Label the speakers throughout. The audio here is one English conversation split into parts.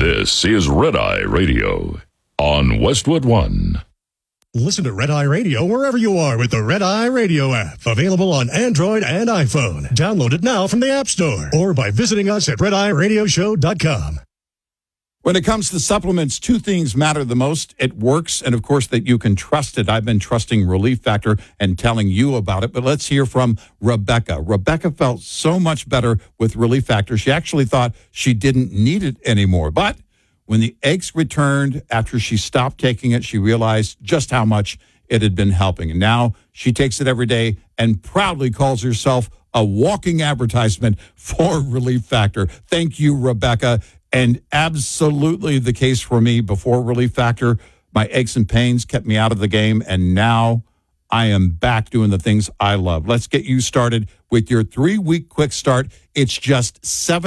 Speaker 1: This is Red Eye Radio on Westwood One.
Speaker 2: Listen to Red Eye Radio wherever you are with the Red Eye Radio app. Available on Android and iPhone. Download it now from the App Store or by visiting us at redeyeradioshow.com.
Speaker 3: When it comes to supplements, two things matter the most. It works, and of course that you can trust it. I've been trusting Relief Factor and telling you about it, but let's hear from Rebecca. Rebecca felt so much better with Relief Factor. She actually thought she didn't need it anymore. But when the aches returned after she stopped taking it, she realized just how much it had been helping. And now she takes it every day and proudly calls herself a walking advertisement for Relief Factor. Thank you, Rebecca. And absolutely the case for me. Before Relief Factor, my aches and pains kept me out of the game, and now I am back doing the things I love. Let's get you started with your 3-week quick start. It's just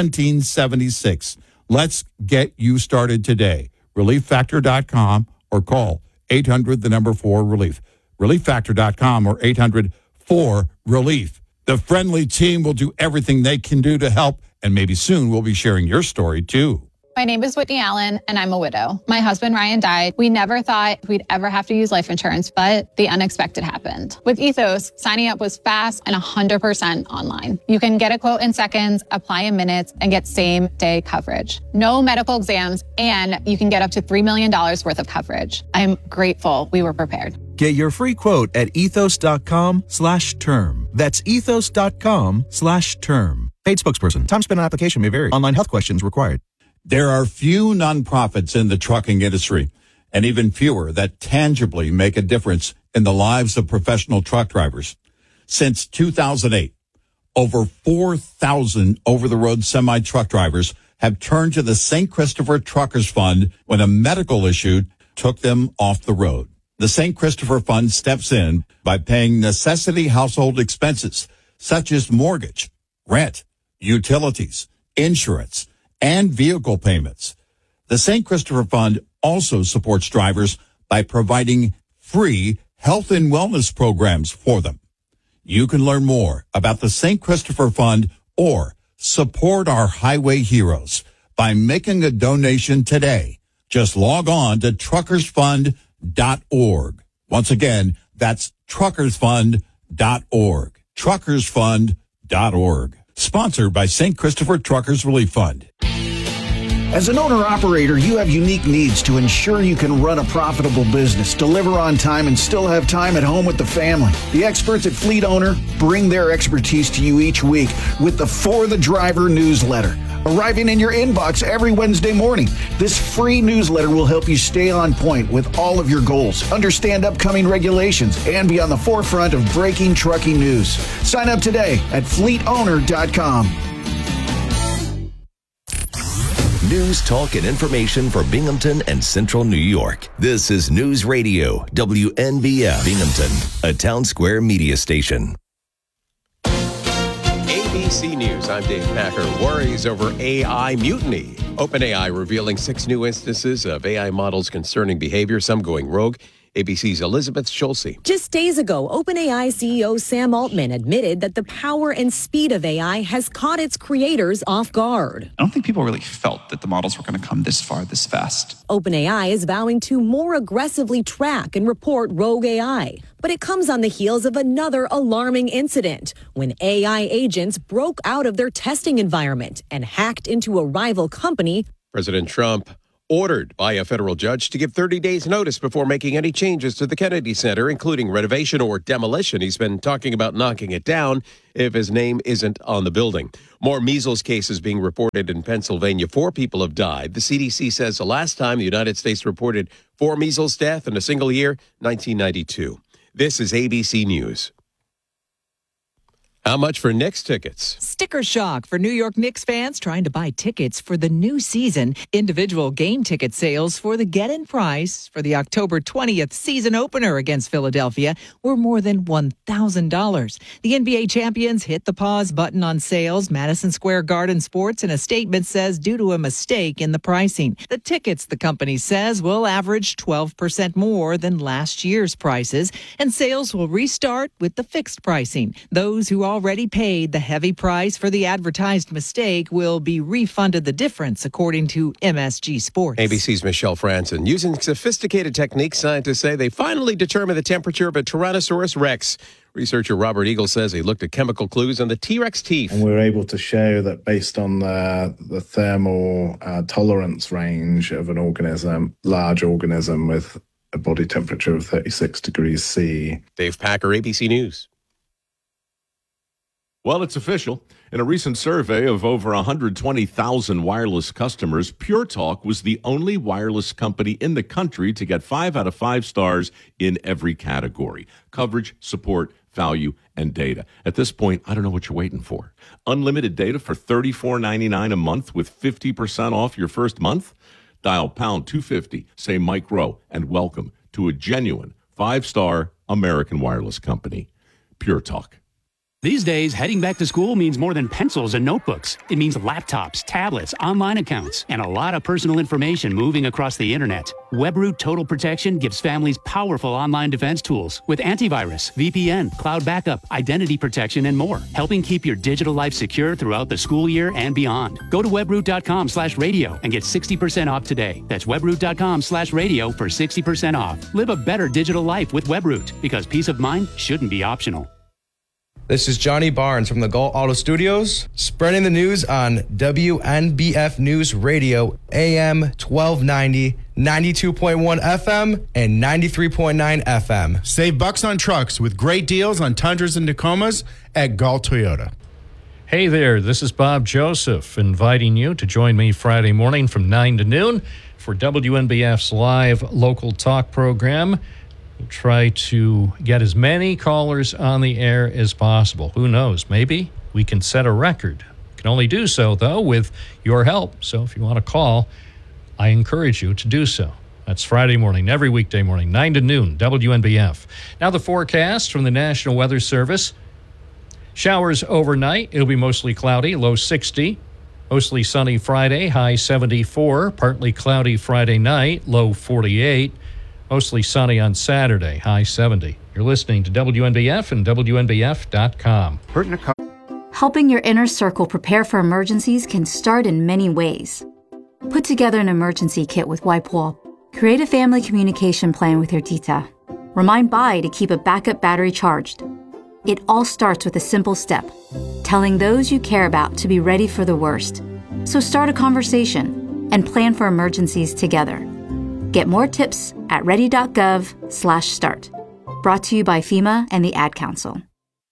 Speaker 3: $17.76. Let's get you started today. ReliefFactor.com or call 800-4-RELIEF. ReliefFactor.com or 800-4-RELIEF. The friendly team will do everything they can do to help. And maybe soon we'll be sharing your story, too.
Speaker 4: My name is Whitney Allen, and I'm a widow. My husband, Ryan, died. We never thought we'd ever have to use life insurance, but the unexpected happened. With Ethos, signing up was fast and 100% online. You can get a quote in seconds, apply in minutes, and get same-day coverage. No medical exams, and you can get up to $3 million worth of coverage. I'm grateful we were prepared.
Speaker 5: Get your free quote at ethos.com/term. That's ethos.com/term. Paid spokesperson. Time spent on application may vary. Online health questions required.
Speaker 3: There are few nonprofits in the trucking industry, and even fewer that tangibly make a difference in the lives of professional truck drivers. Since 2008, over 4,000 over-the-road semi-truck drivers have turned to the St. Christopher Truckers Fund when a medical issue took them off the road. The St. Christopher Fund steps in by paying necessity household expenses such as mortgage, rent, utilities, insurance, and vehicle payments. The St. Christopher Fund also supports drivers by providing free health and wellness programs for them. You can learn more about the St. Christopher Fund or support our highway heroes by making a donation today. Just log on to truckersfund.org. Once again, that's truckersfund.org. Truckersfund.org. Sponsored by St. Christopher Truckers Relief Fund.
Speaker 6: As an owner-operator, you have unique needs to ensure you can run a profitable business, deliver on time, and still have time at home with the family. The experts at Fleet Owner bring their expertise to you each week with the For the Driver newsletter, arriving in your inbox every Wednesday morning. This free newsletter will help you stay on point with all of your goals, understand upcoming regulations, and be on the forefront of breaking trucking news. Sign up today at fleetowner.com.
Speaker 7: News, talk, and information for Binghamton and Central New York. This is News Radio, WNBF Binghamton, a Town Square media station.
Speaker 8: ABC News, I'm Dave Packer. Worries over AI mutiny. OpenAI revealing 6 new instances of AI models concerning behavior, some going rogue. ABC's Elizabeth Schulze.
Speaker 9: Just days ago, OpenAI CEO Sam Altman admitted that the power and speed of AI has caught its creators off guard.
Speaker 10: I don't think people really felt that the models were going to come this far, this fast.
Speaker 9: OpenAI is vowing to more aggressively track and report rogue AI. But it comes on the heels of another alarming incident when AI agents broke out of their testing environment and hacked into a rival company.
Speaker 8: President Trump ordered by a federal judge to give 30 days notice before making any changes to the Kennedy Center, including renovation or demolition. He's been talking about knocking it down if his name isn't on the building. More measles cases being reported in Pennsylvania. 4 people have died. The CDC says the last time the United States reported 4 measles deaths in a single year, 1992. This is ABC News. How much for Knicks tickets?
Speaker 11: Sticker shock for New York Knicks fans trying to buy tickets for the new season. Individual game ticket sales for the get-in price for the October 20th season opener against Philadelphia were more than $1,000. The NBA champions hit the pause button on sales. Madison Square Garden Sports in a statement says due to a mistake in the pricing. The tickets, the company says, will average 12% more than last year's prices, and sales will restart with the fixed pricing. Those who already paid the heavy price for the advertised mistake will be refunded the difference, according to MSG Sports.
Speaker 8: ABC's Michelle Franson. Using sophisticated techniques, scientists say they finally determined the temperature of a Tyrannosaurus rex. Researcher Robert Eagle says he looked at chemical clues on the T-Rex teeth.
Speaker 12: And we were able to show that based on the thermal tolerance range of an organism, large organism with a body temperature of 36 degrees C.
Speaker 8: Dave Packer, ABC News.
Speaker 13: Well, it's official. In a recent survey of over 120,000 wireless customers, Pure Talk was the only wireless company in the country to get 5 out of 5 stars in every category: coverage, support, value, and data. At this point, I don't know what you're waiting for. Unlimited data for $34.99 a month with 50% off your first month? Dial pound 250, say Mike Rowe, and welcome to a genuine 5-star American wireless company. Pure Talk.
Speaker 14: These days, heading back to school means more than pencils and notebooks. It means laptops, tablets, online accounts, and a lot of personal information moving across the internet. WebRoot Total Protection gives families powerful online defense tools with antivirus, VPN, cloud backup, identity protection, and more, helping keep your digital life secure throughout the school year and beyond. Go to webroot.com/radio and get 60% off today. That's webroot.com/radio for 60% off. Live a better digital life with WebRoot, because peace of mind shouldn't be optional.
Speaker 15: This is Johnny Barnes from the Galt Auto Studios, spreading the news on WNBF News Radio, AM 1290, 92.1 FM, and 93.9 FM.
Speaker 16: Save bucks on trucks with great deals on Tundras and Tacomas at Galt Toyota.
Speaker 17: Hey there, this is Bob Joseph, inviting you to join me Friday morning from 9 to noon for WNBF's live local talk program. We'll try to get as many callers on the air as possible. Who knows? Maybe we can set a record. We can only do so, though, with your help. So if you want to call, I encourage you to do so. That's Friday morning, every weekday morning, 9 to noon, WNBF. Now the forecast from the National Weather Service. Showers overnight. It'll be mostly cloudy, low 60. Mostly sunny Friday, high 74. Partly cloudy Friday night, low 48. Mostly sunny on Saturday, high 70. You're listening to WNBF and WNBF.com.
Speaker 18: Helping your inner circle prepare for emergencies can start in many ways. Put together an emergency kit with WipeWall. Create a family communication plan with your tita. Remind Bai to keep a backup battery charged. It all starts with a simple step: telling those you care about to be ready for the worst. So start a conversation and plan for emergencies together. Get more tips at ready.gov/start. Brought to you by FEMA and the Ad Council.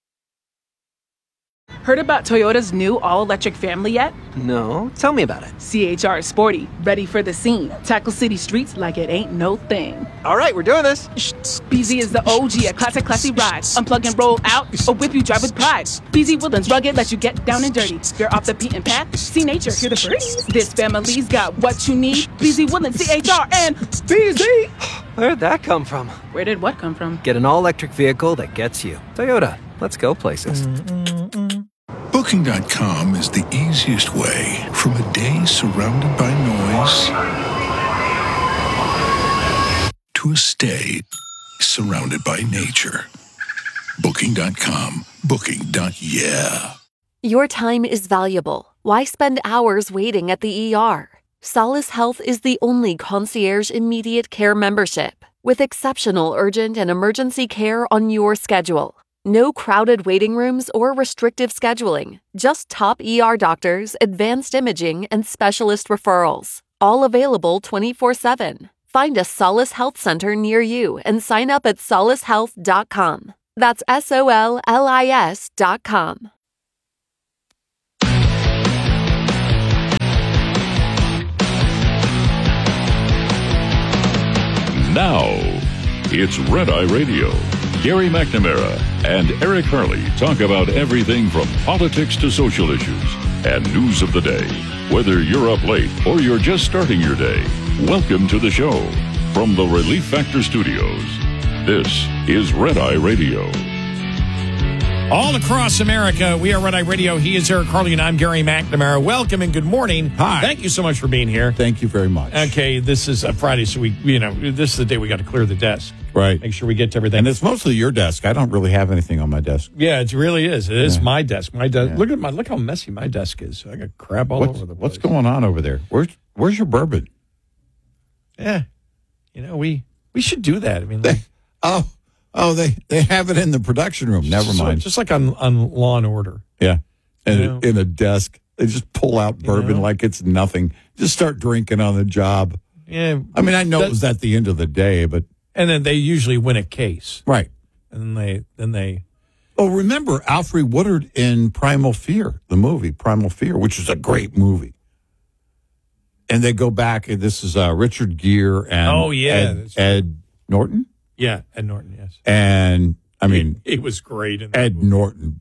Speaker 19: Heard about Toyota's new all-electric family yet?
Speaker 20: No, tell me about it.
Speaker 19: CHR is sporty, ready for the scene. Tackle city streets like it ain't no thing.
Speaker 20: All right, we're doing this.
Speaker 19: BZ is the OG, a classy ride. Unplug and roll out, a whip you drive with pride. BZ Woodlands rugged, let you get down and dirty. You're off the beaten path, see nature, hear the birds. This family's got what you need. BZ Woodlands, CHR, and BZ.
Speaker 20: Where'd that come from?
Speaker 19: Where did what come from?
Speaker 20: Get an all-electric vehicle that gets you. Toyota, let's go places.
Speaker 21: Booking.com is the easiest way from a day surrounded by noise to a stay surrounded by nature. Booking.com. Booking.yeah.
Speaker 22: Your time is valuable. Why spend hours waiting at the ER? Solace Health is the only concierge immediate care membership with exceptional urgent and emergency care on your schedule. No crowded waiting rooms or restrictive scheduling. Just top ER doctors, advanced imaging, and specialist referrals. All available 24/7. Find a Solace Health Center near you and sign up at solacehealth.com. That's SOLLIS.com.
Speaker 1: Now, it's Red Eye Radio. Gary McNamara and Eric Harley talk about everything from politics to social issues and news of the day. Whether you're up late or you're just starting your day, welcome to the show. From the Relief Factor Studios, this is Red Eye Radio.
Speaker 23: All across America, we are Red Eye Radio. He is Eric Harley, and I'm Gary McNamara. Welcome and good morning.
Speaker 3: Hi.
Speaker 23: Thank you so much for being here.
Speaker 3: Thank you very much.
Speaker 23: Okay, this is a Friday, so this is the day we got to clear the desk.
Speaker 3: Right.
Speaker 23: Make sure we get to everything.
Speaker 3: And it's mostly your desk. I don't really have anything on my desk.
Speaker 23: Yeah, it really is. It is my desk. My desk.
Speaker 3: Yeah.
Speaker 23: Look how messy my desk is. I got crap all over the place.
Speaker 3: What's going on over there? Where's your bourbon?
Speaker 23: Yeah, we should do that. I mean,
Speaker 3: they have it in the production room. Never mind.
Speaker 23: Just like on Law and Order.
Speaker 3: Yeah, and in a desk, they just pull out bourbon like it's nothing. Just start drinking on the job.
Speaker 23: Yeah,
Speaker 3: I mean, I know it was at the end of the day, but
Speaker 23: and then they usually win a case,
Speaker 3: right?
Speaker 23: And then they.
Speaker 3: Oh, remember Alfred Woodard in Primal Fear, the movie Primal Fear, which is a great movie. And they go back, and this is Richard Gere and Ed Norton.
Speaker 23: Yeah, Ed Norton. Yes,
Speaker 3: and I mean,
Speaker 23: it was great.
Speaker 3: Ed Norton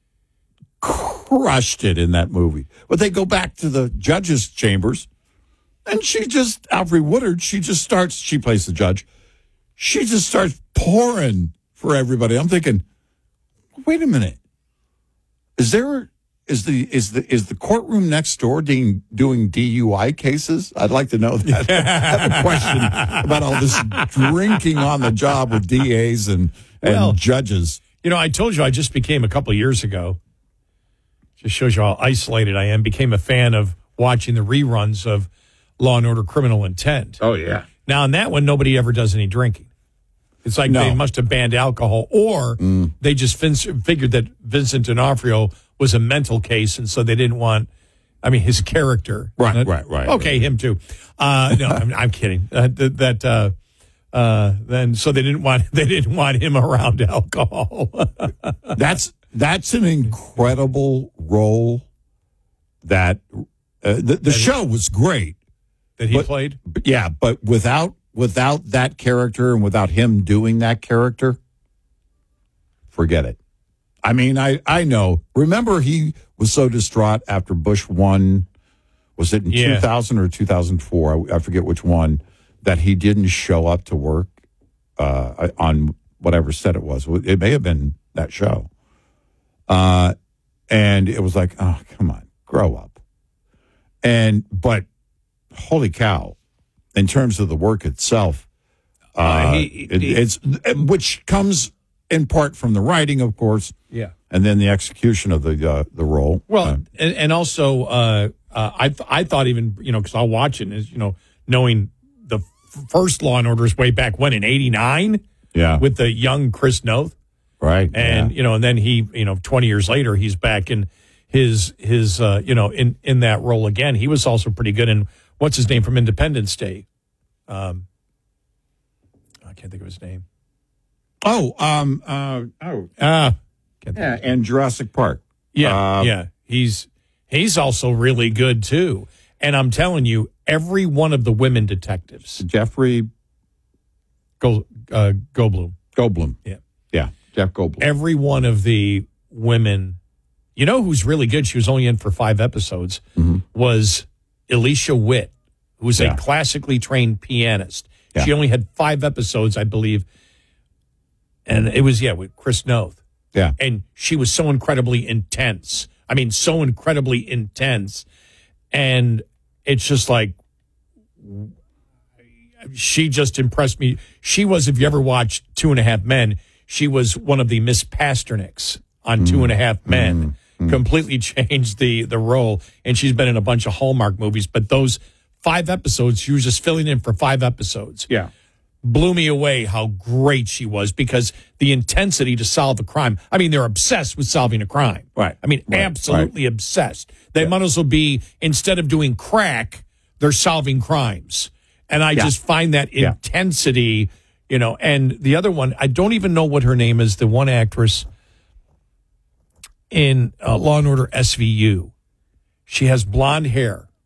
Speaker 3: crushed it in that movie. But they go back to the judge's chambers, and Alfred Woodard, she plays the judge. She just starts pouring for everybody. I'm thinking, wait a minute. Is the courtroom next door doing DUI cases? I'd like to know that. I have a question about all this drinking on the job with DAs and judges.
Speaker 23: I told you I just became a couple of years ago. Just shows you how isolated I am. Became a fan of watching the reruns of Law and Order: Criminal Intent.
Speaker 3: Oh, yeah.
Speaker 23: Now, in that one, nobody ever does any drinking. It's like they must have banned alcohol, or they just figured that Vincent D'Onofrio was a mental case, and so they didn't want, his character.
Speaker 3: Right.
Speaker 23: Okay, him too. No, I'm kidding. Then so they didn't want him around alcohol.
Speaker 3: That's an incredible role. That the show was great
Speaker 23: that he played.
Speaker 3: Yeah, but without that character and without him doing that character, forget it. I mean, I know. Remember, he was so distraught after Bush won. Was it in 2000 or 2004? I forget which one. That he didn't show up to work on whatever set it was. It may have been that show. And it was like, oh, come on, grow up. But holy cow, in terms of the work itself, it's which comes in part from the writing, of course.
Speaker 23: Yeah.
Speaker 3: And then the execution of the role.
Speaker 23: Well, and also, I thought even, because I'll watch it, is, knowing the first Law and Orders way back when in '89.
Speaker 3: Yeah.
Speaker 23: With the young Chris Noth.
Speaker 3: Right.
Speaker 23: And, and then he, 20 years later, he's back in his in that role again. He was also pretty good in, what's his name from Independence Day? I can't think of his name.
Speaker 3: And Jurassic Park.
Speaker 23: Yeah. He's also really good too. And I'm telling you, every one of the women detectives,
Speaker 3: Jeffrey
Speaker 23: Goldblum. Yeah.
Speaker 3: Yeah. Jeff Goldblum.
Speaker 23: Every one of the women, who's really good? She was only in for 5 episodes. Was Alicia Witt, who's a classically trained pianist. Yeah. She only had 5 episodes, I believe. And it was, with Chris Noth.
Speaker 3: Yeah.
Speaker 23: And she was so incredibly intense. So incredibly intense. And it's just like, she just impressed me. She was, if you ever watched 2.5 Men, she was one of the Miss Pasterniks on 2.5 Men. Completely changed the role. And she's been in a bunch of Hallmark movies. But those 5 episodes, she was just filling in for 5 episodes.
Speaker 3: Yeah.
Speaker 23: Blew me away how great she was, because the intensity to solve a crime. They're obsessed with solving a crime.
Speaker 3: Right.
Speaker 23: Absolutely obsessed. They might as well be, instead of doing crack, they're solving crimes. And I just find that intensity, and the other one, I don't even know what her name is, the one actress in Law and Order SVU. She has blonde hair.